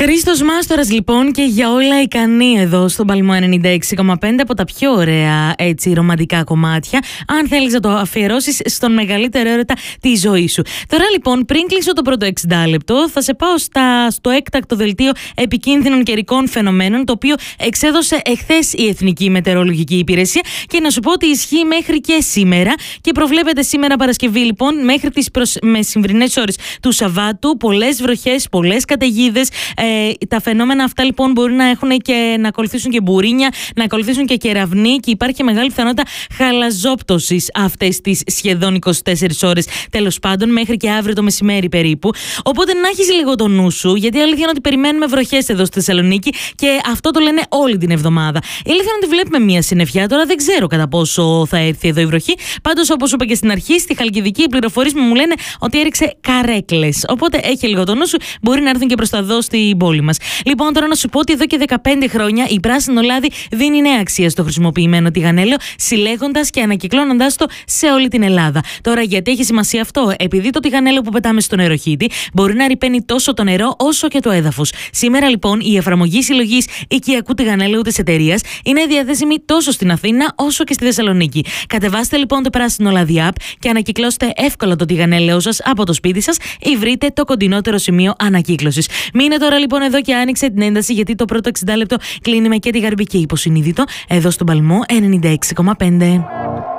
Χρήστος Μάστορας λοιπόν, και για όλα ικανή εδώ στον Παλμό 96,5, από τα πιο ωραία έτσι ρομαντικά κομμάτια, αν θέλεις να το αφιερώσεις στον μεγαλύτερο έρωτα της ζωής σου. Τώρα λοιπόν, πριν κλείσω το πρώτο 60 λεπτό, θα σε πάω στο έκτακτο δελτίο επικίνδυνων καιρικών φαινομένων, το οποίο εξέδωσε εχθές η Εθνική Μετεωρολογική Υπηρεσία, και να σου πω ότι ισχύει μέχρι και σήμερα, και προβλέπεται σήμερα Παρασκευή λοιπόν μέχρι τις μεσημβρινές ώρες του Σαββάτου πολλές βροχές, πολλές καταιγίδες. Τα φαινόμενα αυτά λοιπόν μπορεί να έχουν και να ακολουθήσουν και μπουρίνια, να ακολουθήσουν και κεραυνοί, και υπάρχει μεγάλη πιθανότητα χαλαζόπτωσης αυτές τις σχεδόν 24 ώρες, τέλος πάντων μέχρι και αύριο το μεσημέρι περίπου. Οπότε να έχεις λίγο το νου σου, γιατί η αλήθεια είναι ότι περιμένουμε βροχές εδώ στη Θεσσαλονίκη, και αυτό το λένε όλη την εβδομάδα. Η αλήθεια είναι ότι βλέπουμε μία συννεφιά, τώρα δεν ξέρω κατά πόσο θα έρθει εδώ η βροχή. Πάντως, όπως είπα και στην αρχή, στη Χαλκιδική οι πληροφορίες μου λένε ότι έριξε καρέκλες. Οπότε έχει λίγο το νου σου, μπορεί να έρθουν και προς τα εδώ στην πόλη μας. Λοιπόν, τώρα να σου πω ότι εδώ και 15 χρόνια η Πράσινο Λάδι δίνει νέα αξία στο χρησιμοποιημένο τηγανέλαιο, συλλέγοντας και ανακυκλώνοντας το σε όλη την Ελλάδα. Τώρα, γιατί έχει σημασία αυτό? Επειδή το τηγανέλαιο που πετάμε στο νεροχύτη μπορεί να ρυπαίνει τόσο το νερό όσο και το έδαφος. Σήμερα λοιπόν η εφαρμογή συλλογής οικιακού τηγανέλαιου της εταιρείας είναι διαθέσιμη τόσο στην Αθήνα όσο και στη Θεσσαλονίκη. Κατεβάστε λοιπόν το Πράσινο Λάδι app και ανακυκλώστε εύκολα το τηγανέλαιό σας από το σπίτι σας, ή βρείτε το κοντινότερο σημείο ανακύκλωσης. Μείνε τώρα λοιπόν εδώ και άνοιξε την ένταση, γιατί το πρώτο 60 λεπτό κλείνει με και τη γαρμπική υποσυνείδητο εδώ στον Παλμό 96,5.